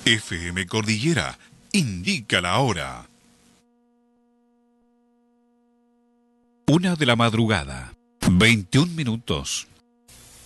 FM Cordillera indica la hora. 1 de la madrugada, 21 minutos.